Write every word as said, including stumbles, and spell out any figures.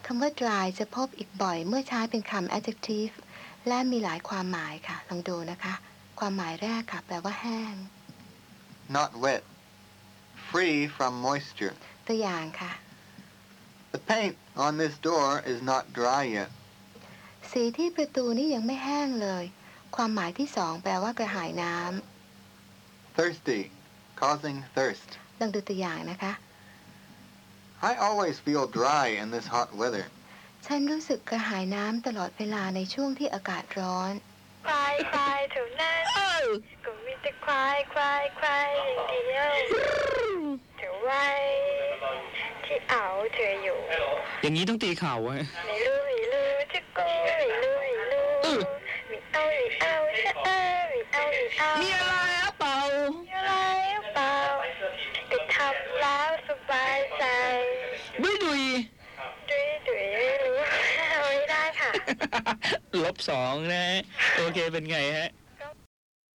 คำว่า dry จะพบอีกบ่อยเมื่อใช้เป็นคำ adjective และมีหลายความหมายค่ะลองดูนะคะความหมายแรกค่ะแปลว่าแห้ง not wet, free from moisture. ตัวอย่างค่ะ The paint on this door is not dry yet. สีที่ประตูนี้ยังไม่แห้งเลยความหมายที่สองแปลว่ากระหายน้ำ thirsty, causing thirst. ลองดูตัวอย่างนะคะ I always feel dry in this hot weather. ฉันรู้สึกกระหายน้ำตลอดเวลาในช่วงที่อากาศร้อนควายควายเท่านั้นก็มีแต่ควายควายควายอย่างเดียวเธอไว้ที่เอาเธออยู่อย่างนี้ต้องตีเข่าฮะไม่รู้ไม่รู้จะโกไม่รู้ไม่รู้ไม่เอาไม่เอาจะเออไม่เอาไม่เอามีอะไรหรือเปล่ามีอะไรหรือเปล่าก็ทำแล้วสบายใจดุยดุยดุยดุยไม่รู้เอาไม่ได้ค่ะลบสองนะฮะโอเคเป็นไงฮะ